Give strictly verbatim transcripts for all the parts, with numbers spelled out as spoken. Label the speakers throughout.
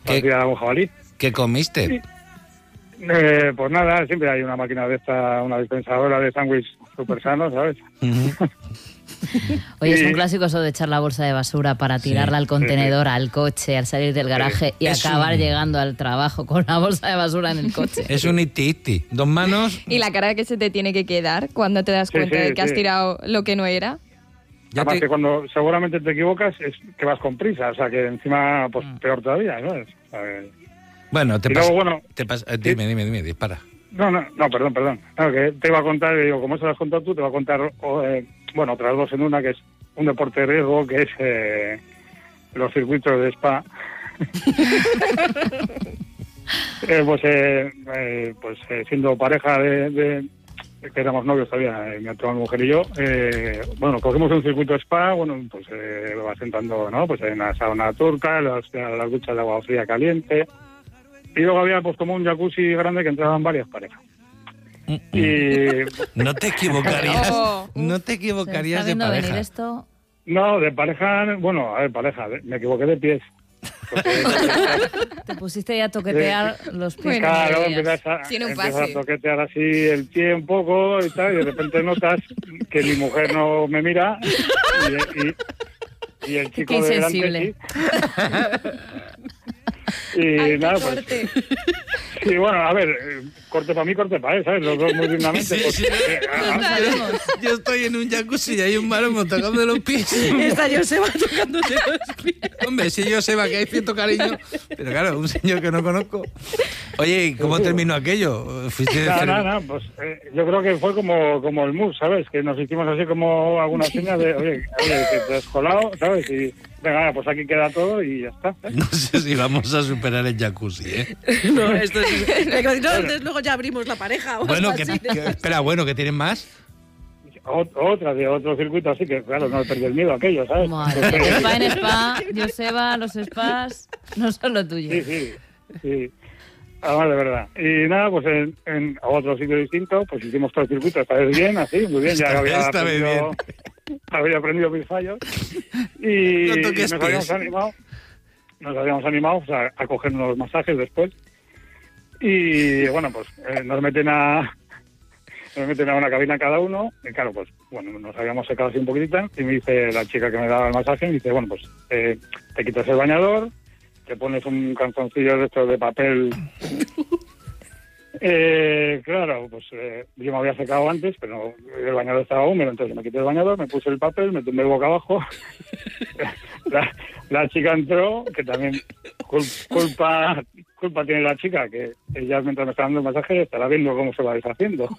Speaker 1: parecía un jabalí.
Speaker 2: ¿Qué comiste?
Speaker 1: Sí. Eh, pues nada, siempre hay una máquina de esta, una dispensadora de sándwich súper sano, ¿sabes?
Speaker 2: Uh-huh.
Speaker 3: Oye, es un clásico eso de echar la bolsa de basura para tirarla sí, al contenedor, sí, sí. al coche, al salir del garaje sí. y es acabar un... llegando al trabajo con la bolsa de basura en el coche.
Speaker 2: Es un iti-iti. Dos manos...
Speaker 4: Y la cara que se te tiene que quedar cuando te das cuenta sí, sí, de que sí. has tirado lo que no era.
Speaker 1: Ya Además te... que cuando seguramente te equivocas es que vas con prisa, o sea que encima, pues peor todavía, ¿no? A ver...
Speaker 2: Bueno, te pasa... Bueno, te pas... eh, dime,
Speaker 1: ¿sí?
Speaker 2: dime, dime, dispara.
Speaker 1: No, no, no, perdón, perdón. No, que te iba a contar, digo, como eso lo has contado tú, te voy a contar, eh, bueno, otras dos en una, que es un deporte de riesgo, que es eh, los circuitos de spa. eh, pues, eh, eh, pues eh, siendo pareja de, de, que éramos novios todavía, eh, mi actual mujer y yo, eh, bueno, cogimos un circuito de spa, bueno, pues eh, vas entrando, ¿no? Pues en la sauna turca, las, las duchas de agua fría caliente. Y luego había pues como un jacuzzi grande que entraban varias parejas.
Speaker 2: Mm-mm. Y no te equivocarías, oh, no te equivocarías de pareja. Venir esto?
Speaker 1: No, de pareja, bueno, a ver, pareja, me equivoqué de pies. Porque,
Speaker 3: te pusiste ya a toquetear eh, los pies.
Speaker 1: Bueno, claro, empiezas, a, empiezas a toquetear así el pie un poco y tal, y de repente notas que mi mujer no me mira y, y, y el chico
Speaker 3: Qué
Speaker 1: de
Speaker 3: insensible.
Speaker 1: delante sí. Y
Speaker 4: Ay,
Speaker 1: nada,
Speaker 4: pues...
Speaker 1: Corte. Sí, bueno, a ver, corte para mí, corte para él, ¿sabes? Los dos muy dignamente.
Speaker 2: Sí,
Speaker 1: pues,
Speaker 2: sí,
Speaker 1: eh,
Speaker 2: yo, yo estoy en un jacuzzi y hay un maromo tocando los pies.
Speaker 5: Está Joseba tocándote los pies.
Speaker 2: Hombre, sí, Joseba, que hay cierto cariño. Pero claro, un señor que no conozco. Oye, ¿y cómo terminó aquello? ¿Fuiste
Speaker 1: no, no, no, pues eh, yo creo que fue como, como el mus, ¿sabes? Que nos hicimos así como algunas señas de, oye, oye, que te has colado, ¿sabes? Y venga, pues aquí queda todo y ya está. ¿eh?
Speaker 2: No sé si vamos a superar el jacuzzi, ¿eh?
Speaker 5: No, esto es... No, entonces luego ya abrimos la pareja.
Speaker 2: Bueno, que, que, espera, bueno, ¿que tienen más?
Speaker 1: Otra de otro circuito, así que claro, no perdí el miedo a aquello, ¿sabes?
Speaker 3: Madre, spa en spa, Joseba, los spas no son lo tuyo.
Speaker 1: Sí, sí, sí. Además, de verdad. Y nada, pues en, en otro sitio distinto, pues hicimos todo el circuito, esta vez bien, así, muy bien, ya
Speaker 2: esta
Speaker 1: había,
Speaker 2: esta
Speaker 1: aprendido, había aprendido mis fallos. Y,
Speaker 2: no
Speaker 1: y nos habíamos animado, nos habíamos animado o sea, a coger unos masajes después. Y bueno, pues eh, nos meten a nos meten a una cabina cada uno, y claro, pues bueno, nos habíamos secado así un poquitito, y me dice la chica que me daba el masaje, me dice, bueno, pues eh, te quitas el bañador, te pones un calzoncillo de estos de papel. eh, claro, pues eh, yo me había secado antes, pero el bañador estaba húmedo, entonces me quité el bañador, me puse el papel, me tumbé boca abajo. la, la chica entró, que también cul- culpa culpa tiene la chica, que ella mientras me está dando el masaje estará viendo cómo se va deshaciendo.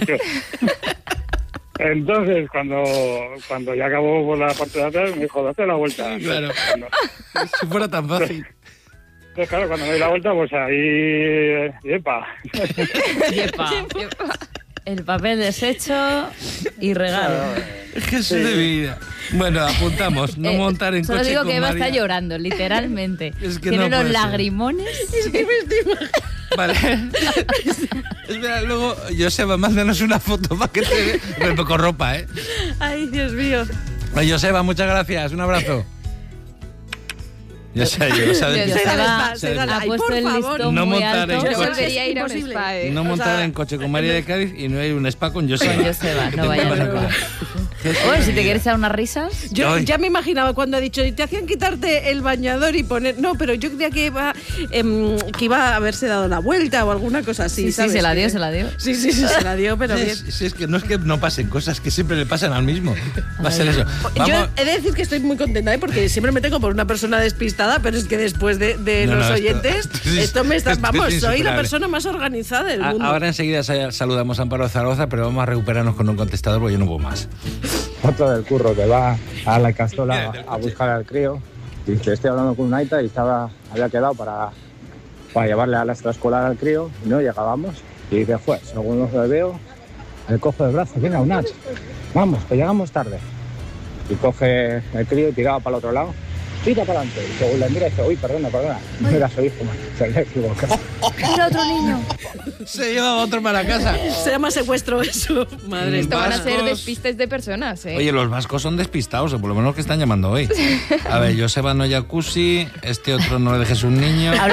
Speaker 1: Entonces, cuando cuando ya acabó por la parte de atrás, me dijo, date la vuelta.
Speaker 2: Claro,
Speaker 1: cuando,
Speaker 2: si fuera tan fácil.
Speaker 1: Entonces, claro, cuando me di la vuelta, pues ahí... ¡Yepa!
Speaker 3: ¡Yepa! El papel deshecho y regalo.
Speaker 2: Jesús sí. de vida. Bueno, apuntamos, no eh, montar en
Speaker 3: solo
Speaker 2: coche
Speaker 3: digo
Speaker 2: con
Speaker 3: que Eva
Speaker 2: María.
Speaker 3: Está llorando, literalmente.
Speaker 2: Es que
Speaker 3: Tiene
Speaker 2: no
Speaker 3: unos lagrimones.
Speaker 5: Es que me estoy...
Speaker 2: Vale. Espera, luego, Joseba, mándanos una foto para que te vea. Con ropa, ¿eh?
Speaker 5: Ay, Dios mío.
Speaker 2: Ay, Joseba, muchas gracias. Un abrazo. Ya sé, yo, ¿sabes?
Speaker 3: Joseba se ha puesto el listón
Speaker 2: no
Speaker 3: muy
Speaker 2: montar
Speaker 3: alto.
Speaker 2: En
Speaker 4: yo
Speaker 2: coche.
Speaker 4: volvería a ir a un spa, ¿eh?
Speaker 2: No montar o sea, en coche con María de Cádiz y no hay un spa con Joseba.
Speaker 3: Con Joseba, no vaya a loco. Oye, si te quieres echar unas risas.
Speaker 5: Yo
Speaker 2: Ay.
Speaker 5: ya me imaginaba cuando ha dicho, te hacían quitarte el bañador y poner... No, pero yo creía que iba, eh, que iba a haberse dado la vuelta o alguna cosa así,
Speaker 3: sí,
Speaker 5: ¿sabes?
Speaker 3: Sí, se la dio,
Speaker 5: que...
Speaker 3: se la dio.
Speaker 5: Sí, sí, sí, se la dio, pero bien.
Speaker 2: Sí, sí, es que no es que no pasen cosas, que siempre le pasan al mismo. Va a ser eso. Vamos.
Speaker 5: Yo he de decir que estoy muy contenta, ¿eh? Porque siempre me tengo por una persona despistada, pero es que después de, de
Speaker 2: no,
Speaker 5: los
Speaker 2: no,
Speaker 5: oyentes,
Speaker 2: esto,
Speaker 5: esto, esto me está...
Speaker 2: esto
Speaker 5: Vamos,
Speaker 2: es
Speaker 5: soy la persona más organizada del
Speaker 2: a,
Speaker 5: mundo.
Speaker 2: Ahora enseguida saludamos a Amparo Zaragoza, pero vamos a recuperarnos con un contestador porque yo no puedo más.
Speaker 6: Otro del curro que va a la Castola a, a buscar al crío. Dice, estoy hablando con un Aita y estaba, había quedado para, para llevarle a la extraescolar al crío y no llegábamos. Y dice, pues, según lo veo, el cojo del brazo, venga, un Nach, vamos, que llegamos tarde. Y coge el crío y tiraba para el otro lado. Tira para adelante. Y según la mira dice, uy, perdona, perdona. No era su hijo, man. Se había equivocado.
Speaker 3: Era otro niño.
Speaker 2: Se lleva otro para casa.
Speaker 5: Se llama secuestro eso. Madre.
Speaker 4: Esto van a ser despistes de personas, ¿eh?
Speaker 2: Oye, los vascos son despistados, o por lo menos que están llamando hoy. A ver, Joseba no jacuzzi, este otro no le dejes un niño.